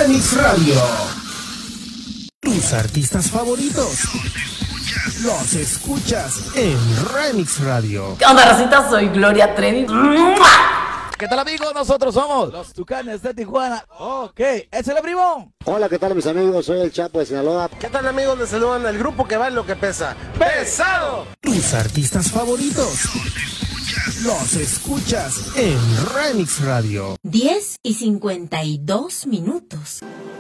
Remix Radio. Tus artistas favoritos los escuchas en Remix Radio. ¿Qué onda, racita? Soy Gloria Trevi. ¿Qué tal, amigos? Nosotros somos los Tucanes de Tijuana. Ok, ¿es el primo? Hola, ¿qué tal, mis amigos? Soy el Chapo de Sinaloa. ¿Qué tal, amigos? Les saludan el grupo que vale lo que pesa. ¡Pesado! Tus artistas favoritos los escuchas en Remix Radio. 10:52.